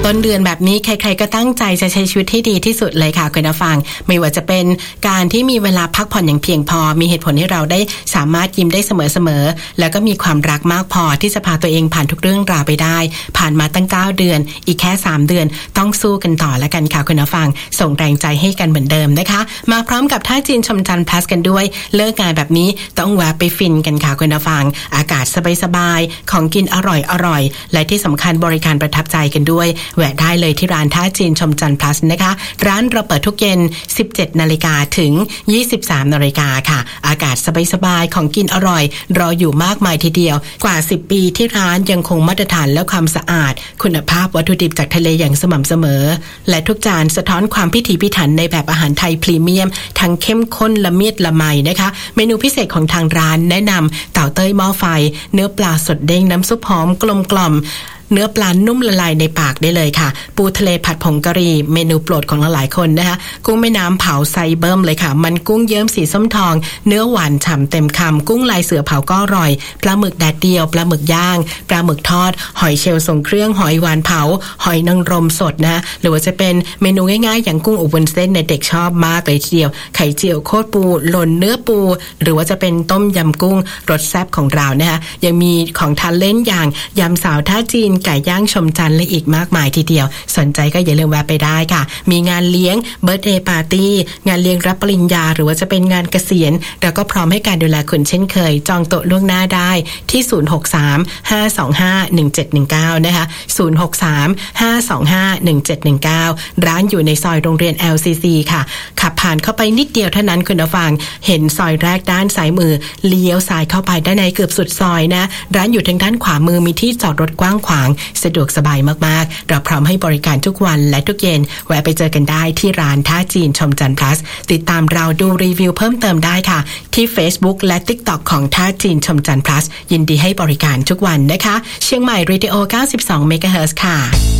ต้นเดือนแบบนี้ใครๆก็ตั้งใจจะใช้ชีวิตที่ดีที่สุดเลยค่ะคุณผู้ฟังไม่ว่าจะเป็นการที่มีเวลาพักผ่อนอย่างเพียงพอมีเหตุผลให้เราได้สามารถยิ้มได้เสมอๆแล้วก็มีความรักมากพอที่จะพาตัวเองผ่านทุกเรื่องราวไปได้ผ่านมาตั้ง9เดือนอีกแค่3เดือนต้องสู้กันต่อแล้วกันค่ะคุณผู้ฟังส่งแรงใจให้กันเหมือนเดิมนะคะมาพร้อมกับท่าจีนชมจันทร์ plus กันด้วยเลิกงานแบบนี้ต้องแวะไปฟินกันค่ะคุณผู้ฟังอากาศสบายๆของกินอร่อยๆและที่สำคัญบริการประทับใจกันด้วยแวะได้เลยที่ร้านท่าจีนชมจันทร์ plus นะคะร้านเราเปิดทุกเย็น 17 นาฬิกาถึง 23 นาฬิกาค่ะอากาศสบายๆของกินอร่อยรออยู่มากมายทีเดียวกว่า10ปีที่ร้านยังคงมาตรฐานและความสะอาดคุณภาพวัตถุดิบจากทะเลอย่างสม่ำเสมอและทุกจานสะท้อนความพิถีพิถันในแบบอาหารไทยพรีเมียมทั้งเข้มข้นละเมียดละไมนะคะเมนูพิเศษของทางร้านแนะนำเต่าเต้ยหม้อไฟเนื้อปลาสดเด้งน้ำซุปหอมกลมกล่อมเนื้อปลานุ่มละลายในปากได้เลยค่ะปูทะเลผัดผงกะหรี่เมนูโปรดของหลายๆคนนะคะกุ้งแม่น้ำเผาไซเบิ้มเลยค่ะมันกุ้งเยิ้มสีส้มทองเนื้อหวานฉ่ำเต็มคำกุ้งลายเสือเผาก็อร่อยปลาหมึกแดดเดียวปลาหมึกย่างปลาหมึกทอดหอยเชลล์ทรงเครื่องหอยหวานเผาหอยนางรมสดนะหรือว่าจะเป็นเมนูง่ายๆอย่างกุ้งอบวุ้นเส้นในเด็กชอบมากเลยทีเดียวไข่เจียวโคตรปูหล่นเนื้อปูหรือว่าจะเป็นต้มยำกุ้งรสแซ่บของเรานะคะยังมีของทานเล่นอย่างยำสาวท่าจีนไก่ย่างชมจันทร์และอีกมากมายทีเดียวสนใจก็อย่าลืมแวะไปได้ค่ะมีงานเลี้ยงเบิร์ธเดย์ปาร์ตี้งานเลี้ยงรับปริญญาหรือว่าจะเป็นงานเกษียณเราก็พร้อมให้การดูแลคุณเช่นเคยจองโต๊ะล่วงหน้าได้ที่063-525-1719นะคะ063-525-1719ร้านอยู่ในซอยโรงเรียน LCC ค่ะขับผ่านเข้าไปนิดเดียวเท่านั้นคุณผู้ฟังเห็นซอยแรกด้านซ้ายมือเลี้ยวซ้ายเข้าไปด้านในเกือบสุดซอยนะร้านอยู่ทางด้านขวามือมีที่จอดรถกว้างขวางสะดวกสบายมากๆเราพร้อมให้บริการทุกวันและทุกเย็นแวะไปเจอกันได้ที่ร้านท่าจีนชมจันทร์ plus ติดตามเราดูรีวิวเพิ่มเติมได้ค่ะที่ Facebook และ TikTok ของท่าจีนชมจันทร์ plus ยินดีให้บริการทุกวันนะคะเชียงใหม่ Radio 92 MHz ค่ะ